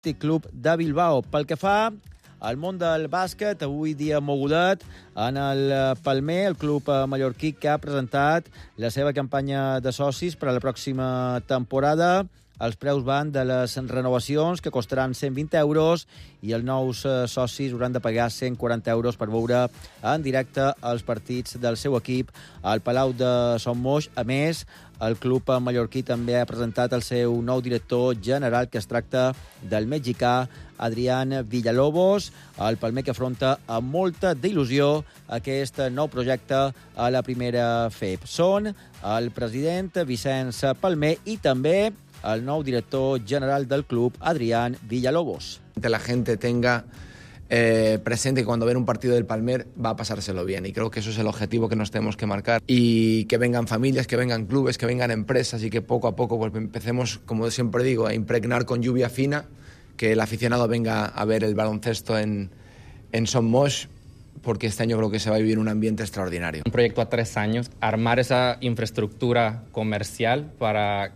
Athletic Club de Bilbao. Pel que fa al món del bàsquet, avui dia mogudet en el Palmer, el club mallorquí que ha presentat la seva campanya de socis per a la pròxima temporada. Els preus van de les renovacions, que costaran 120 euros, i els nous socis hauran de pagar 140 euros per veure en directe els partits del seu equip al Palau de Son Moix. A més, el club mallorquí també ha presentat el seu nou director general, que es tracta del mexicà Adrián Villalobos, el Palmer, que afronta amb molta d'il·lusió aquest nou projecte a la primera FEP. Són el president Vicenç Palmer i també el nou director general del club, Adrián Villalobos. Que la gente tenga presente que cuando ven un partido del Palmer va a pasárselo bien, y creo que eso es el objetivo que nos tenemos que marcar, y que vengan familias, que vengan clubes, que vengan empresas, y que poco a poco pues empecemos, como siempre digo, a impregnar con lluvia fina, que el aficionado venga a ver el baloncesto en Son Moix, porque este año creo que se va a vivir un ambiente extraordinario. Un proyecto a 3 años, armar esa infraestructura comercial para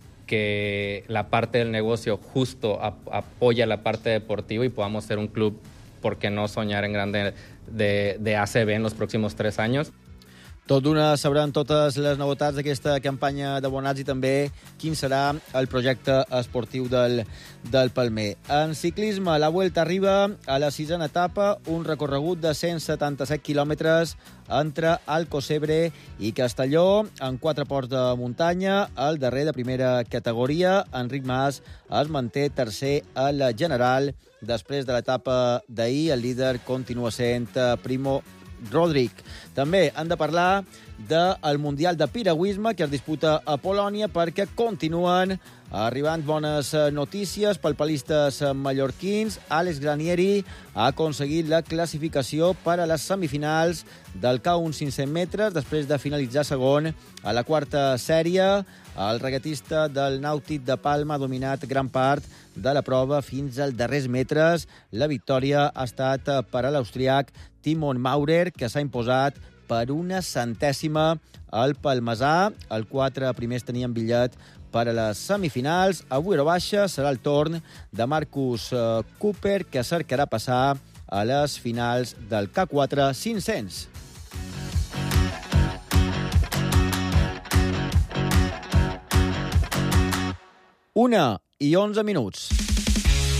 que la parte del negocio justo apoya la parte deportiva y podamos ser un club, ¿por qué no soñar en grande de ACB en los próximos 3 años? Tot d'una sabran totes les novetats d'aquesta campanya d'abonats i també quin serà el projecte esportiu del Palmer. En ciclisme, la Vuelta arriba a la 6a etapa, un recorregut de 177 quilòmetres entre Alcocebre i Castelló, en 4 ports de muntanya. El darrer de primera categoria, Enric Mas, es manté tercer a la general. Després de l'etapa d'ahir, el líder continua sent Primo Rodric. També han de parlar del Mundial de Piragüisme que es disputa a Polònia, perquè continuen arribant bones notícies pel palistes mallorquins. Àlex Granieri ha aconseguit la classificació per a les semifinals del K1 500 metres després de finalitzar segon a la quarta sèrie. El regatista del Nàutic de Palma ha dominat gran part de la prova fins als darrers metres. La victòria ha estat per a l'austriac Timon Maurer, que s'ha imposat per una centèsima al palmesà. Els 4 primers tenien bitllet per a les semifinals. Avui a baixa serà el torn de Marcus Cooper, que cercarà passar a les finals del K4 500. 1:11.